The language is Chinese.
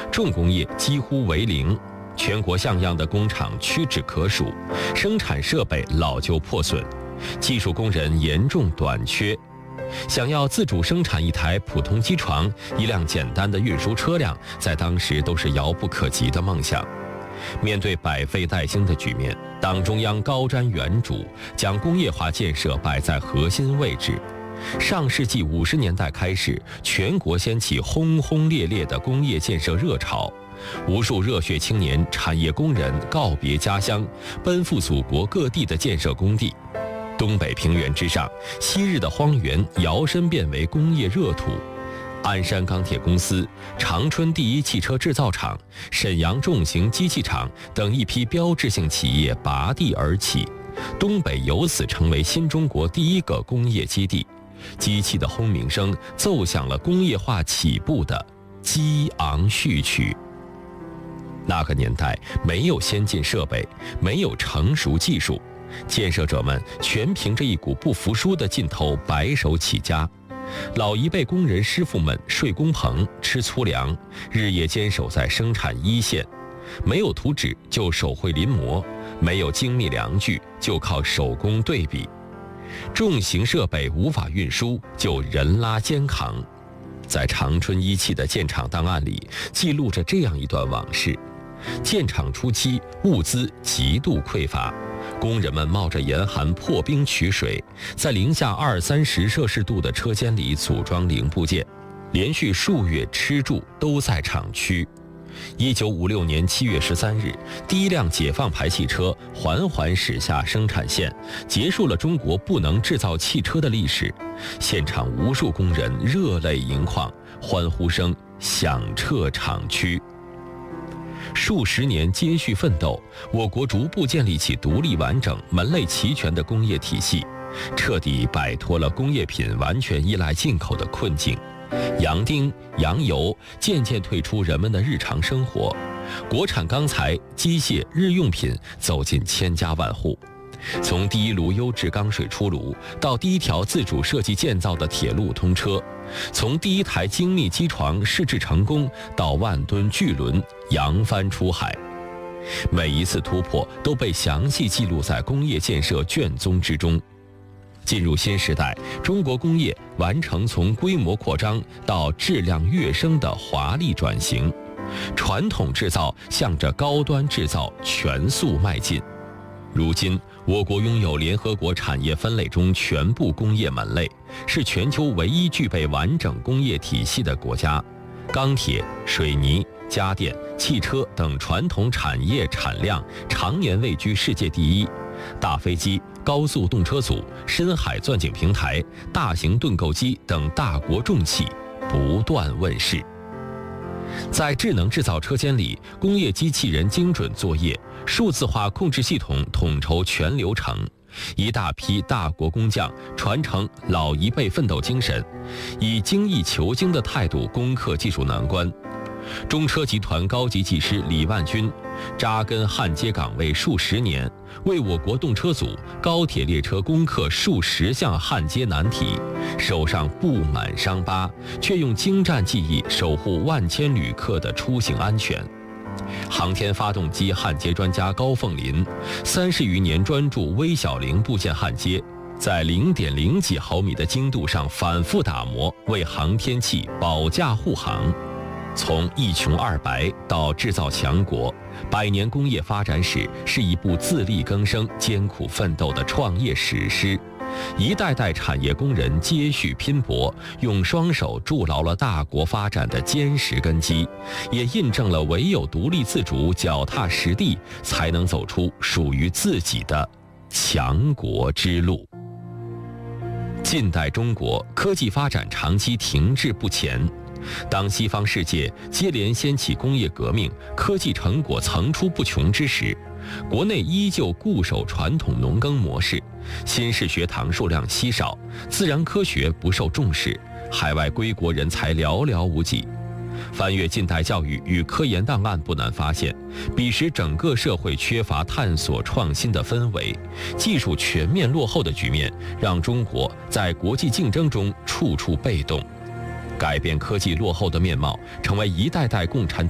重工业几乎为零，全国像样的工厂屈指可数，生产设备老旧破损，技术工人严重短缺。想要自主生产一台普通机床、一辆简单的运输车辆，在当时都是遥不可及的梦想。面对百废待兴的局面，党中央高瞻远瞩，将工业化建设摆在核心位置。上世纪50年代开始，全国掀起轰轰烈烈的工业建设热潮，无数热血青年、产业工人告别家乡，奔赴祖国各地的建设工地。东北平原之上，昔日的荒原摇身变为工业热土。鞍山钢铁公司、长春第一汽车制造厂、沈阳重型机器厂等一批标志性企业拔地而起，东北由此成为新中国第一个工业基地。机器的轰鸣声奏响了工业化起步的激昂序曲。那个年代没有先进设备，没有成熟技术，建设者们全凭着一股不服输的劲头白手起家。老一辈工人师傅们睡工棚、吃粗粮，日夜坚守在生产一线，没有图纸就手绘临摹，没有精密量具就靠手工对比。重型设备无法运输，就人拉肩扛。在长春一汽的建厂档案里，记录着这样一段往事：建厂初期，物资极度匮乏，工人们冒着严寒破冰取水，在零下20-30摄氏度的车间里组装零部件，连续数月吃住都在厂区。1956年7月13日，第一辆解放牌汽车缓缓驶下生产线，结束了中国不能制造汽车的历史。现场无数工人热泪盈眶，欢呼声响彻厂区。数十年接续奋斗，我国逐步建立起独立完整、门类齐全的工业体系，彻底摆脱了工业品完全依赖进口的困境。洋丁、洋油渐渐退出人们的日常生活，国产钢材、机械、日用品走进千家万户。从第一炉优质钢水出炉，到第一条自主设计建造的铁路通车，从第一台精密机床试制成功，到万吨巨轮扬帆出海，每一次突破都被详细记录在工业建设卷宗之中。进入新时代，中国工业完成从规模扩张到质量跃升的华丽转型，传统制造向着高端制造全速迈进。如今，我国拥有联合国产业分类中全部工业门类，是全球唯一具备完整工业体系的国家。钢铁、水泥、家电、汽车等传统产业产量常年位居世界第一。大飞机、高速动车组、深海钻井平台、大型盾构机等大国重器不断问世。在智能制造车间里，工业机器人精准作业，数字化控制系统统筹全流程，一大批大国工匠传承老一辈奋斗精神，以精益求精的态度攻克技术难关。中车集团高级技师李万军扎根焊接岗位数十年，为我国动车组、高铁列车攻克数十项焊接难题，手上布满伤疤，却用精湛技艺守护万千旅客的出行安全。航天发动机焊接专家高凤林30余年专注微小零部件焊接，在0.0几毫米的精度上反复打磨，为航天器保驾护航。从一穷二白到制造强国，100年工业发展史是一部自力更生、艰苦奋斗的创业史诗。一代代产业工人接续拼搏，用双手筑牢了大国发展的坚实根基，也印证了唯有独立自主、脚踏实地，才能走出属于自己的强国之路。近代中国科技发展长期停滞不前，当西方世界接连掀起工业革命，科技成果层出不穷之时，国内依旧固守传统农耕模式，新式学堂数量稀少，自然科学不受重视，海外归国人才寥寥无几。翻阅近代教育与科研档案，不难发现，彼时整个社会缺乏探索创新的氛围，技术全面落后的局面，让中国在国际竞争中处处被动。改变科技落后的面貌，成为一代代共产